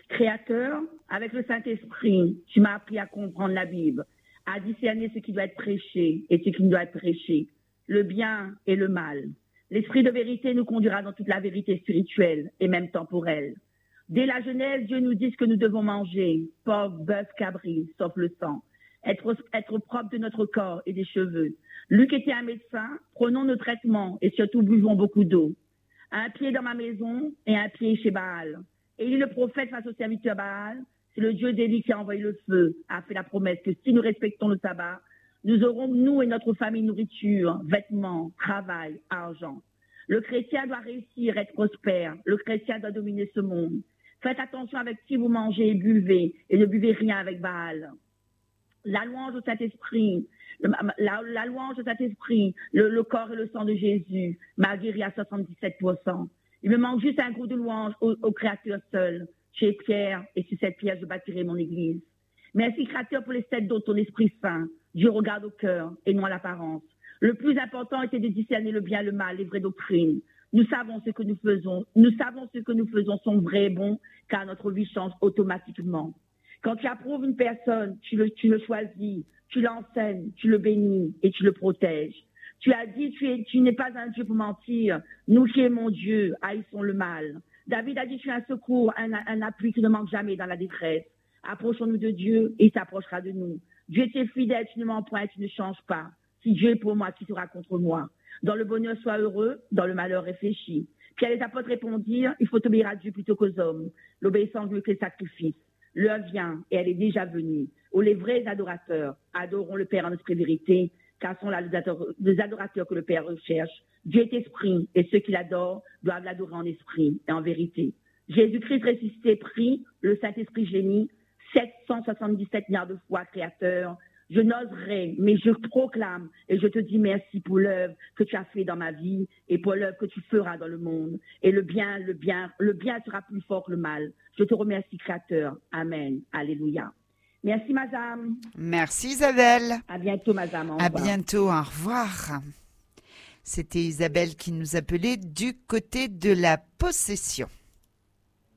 Créateur, avec le Saint-Esprit, tu m'as appris à comprendre la Bible, à discerner ce qui doit être prêché et ce qui ne doit être prêché, le bien et le mal. L'Esprit de vérité nous conduira dans toute la vérité spirituelle et même temporelle. Dès la Genèse, Dieu nous dit ce que nous devons manger, porc, bœuf, cabri, sauf le sang. Être propre de notre corps et des cheveux. Luc était un médecin, prenons nos traitements et surtout buvons beaucoup d'eau. Un pied dans ma maison et un pied chez Baal. Élie le prophète face au serviteur Baal, c'est le Dieu d'Élie qui a envoyé le feu, a fait la promesse que si nous respectons le sabbat, nous aurons, nous et notre famille, nourriture, vêtements, travail, argent. Le chrétien doit réussir, être prospère. Le chrétien doit dominer ce monde. Faites attention avec qui vous mangez et buvez, et ne buvez rien avec Baal. La louange au Saint-Esprit, la louange au Saint-Esprit, le corps et le sang de Jésus m'a guéri à 77%. Il me manque juste un groupe de louange au Créateur seul. Tu es Pierre, et sur cette pierre, je bâtirai mon église. Merci, Créateur, pour les 7 dons de ton Esprit Saint. Dieu regarde au cœur et non à l'apparence. Le plus important était de discerner le bien, le mal, les vraies doctrines. Nous savons ce que nous faisons. Nous savons ce que nous faisons sont vrais et bons, car notre vie change automatiquement. Quand tu approuves une personne, tu le choisis, tu l'enseignes, tu le bénis et tu le protèges. Tu as dit, tu n'es pas un Dieu pour mentir. Nous qui aimons Dieu, haïssons le mal. David a dit, tu es un secours, un appui qui ne manque jamais dans la détresse. Approchons-nous de Dieu et il s'approchera de nous. Dieu est fidèle, tu ne mens point, tu ne changes pas. Si Dieu est pour moi, qui sera contre moi? Dans le bonheur, sois heureux, dans le malheur, réfléchis. Puis les apôtres répondirent, il faut obéir à Dieu plutôt qu'aux hommes. L'obéissance mieux que les sacrifices. L'heure vient, et elle est déjà venue, où les vrais adorateurs adoreront le Père en esprit et vérité, car sont là les adorateurs que le Père recherche. Dieu est esprit, et ceux qui l'adorent doivent l'adorer en esprit et en vérité. Jésus-Christ ressuscité prie, le Saint-Esprit gémit, 777 milliards de fois créateur. Je n'oserais, mais je proclame et je te dis merci pour l'œuvre que tu as fait dans ma vie et pour l'œuvre que tu feras dans le monde. Et le bien sera plus fort que le mal. Je te remercie, Créateur. Amen. Alléluia. Merci, madame. Merci, Isabelle. À bientôt, madame. Au revoir. À bientôt. Au revoir. C'était Isabelle qui nous appelait du côté de la possession.